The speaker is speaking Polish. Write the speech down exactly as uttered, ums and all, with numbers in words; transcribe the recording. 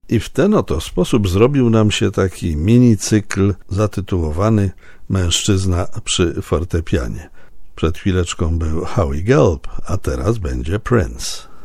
I w ten oto sposób zrobił nam się taki minicykl zatytułowany Mężczyzna przy fortepianie. Przed chwileczką był Howie Gelb, a teraz będzie Prince.